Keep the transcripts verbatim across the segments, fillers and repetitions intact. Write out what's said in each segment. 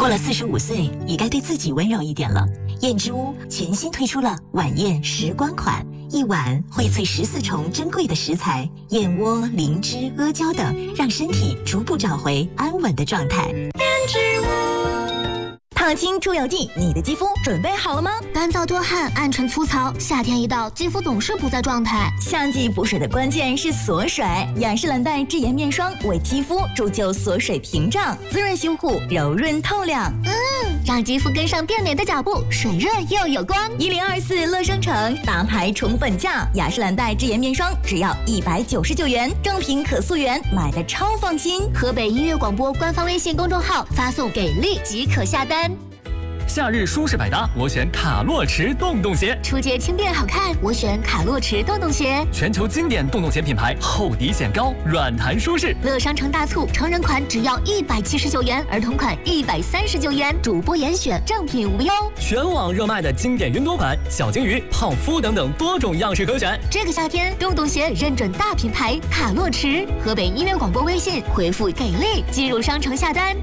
过了四十五岁，也该对自己温柔一点了。燕之屋全新推出了晚宴时光款，一碗荟萃十四重珍贵的食材，燕窝、灵芝、阿胶等，让身体逐步找回安稳的状态。燕之屋。 烫青出油剂，你的肌肤准备好了吗？ 干燥多汗、暗沉粗糙，夏天一到，肌肤总是不在状态。 夏季补水的关键是锁水，雅诗兰黛智妍面霜为肌肤铸就锁水屏障，滋润修护，柔润透亮。 嗯，让肌肤跟上变美的脚步，水润又有光。 一零二四乐商城大牌宠粉价，雅诗兰黛智妍面霜只要一百九十九元，正品可溯源，买的超放心。 河北音乐广播官方微信公众号发送给力即可下单。 夏日舒适百搭，我选卡洛驰洞洞鞋。 出街轻便好看，我选卡洛驰洞洞鞋。 全球经典洞洞鞋品牌，厚底显高，软弹舒适。 乐商城大促，成人款只要一百七十九元，儿童款一百三十九元，主播严选，正品无忧。 全网热卖的经典云朵款、小金鱼、泡芙等等多种样式可选。 这个夏天，洞洞鞋认准大品牌卡洛驰。河北音乐广播微信回复给力，进入商城下单。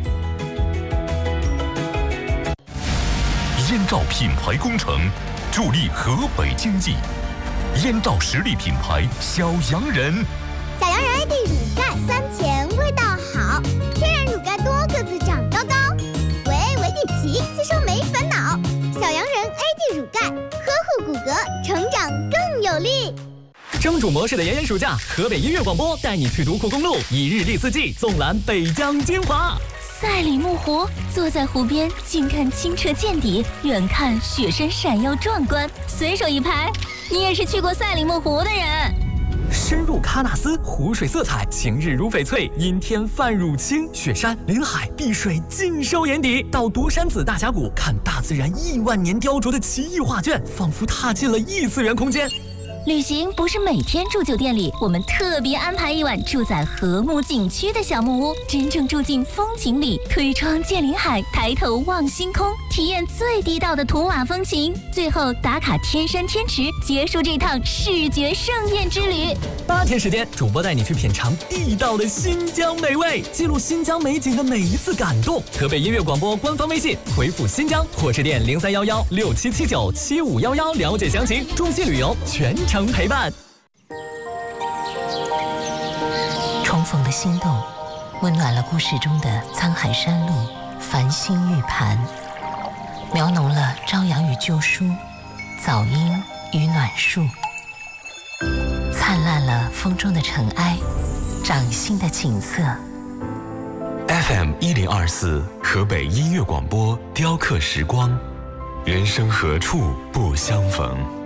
燕赵品牌工程助力河北经济，燕赵实力品牌小洋人。 小洋人 A D 乳钙酸甜味道好，天然乳钙多个子长高高，维 A 维 D 皮吸收没烦恼。小洋人 A D 乳钙呵护骨骼，成长更有力。 蒸煮模式的炎炎暑假，河北音乐广播带你去独库公路，一日历四季，纵览北疆精华。 赛里木湖，坐在湖边，近看清澈见底，远看雪山闪耀壮观。随手一拍，你也是去过赛里木湖的人。 深入喀纳斯，湖水色彩晴日如翡翠，阴天泛乳青，雪山、林海、碧水尽收眼底。到独山子大峡谷，看大自然亿万年雕琢的奇异画卷，仿佛踏进了异次元空间。 旅行不是每天住酒店里，我们特别安排一晚住在和睦景区的小木屋，真正住进风景里，推窗见林海，抬头望星空，体验最地道的图瓦风情。最后打卡天山天池，结束这趟视觉盛宴之旅。 八天时间，主播带你去品尝地道的新疆美味，记录新疆美景的每一次感动。河北音乐广播官方微信回复新疆或致电零三幺幺六七七九七五幺幺了解详情。中信旅游全程陪伴。 重逢的心动，温暖了故事中的沧海山路、繁星玉盘，描浓了朝阳与旧书、早莺与暖树，灿烂了风中的尘埃，掌心的景色。 F M 一零二四河北音乐广播，雕刻时光，人生何处不相逢。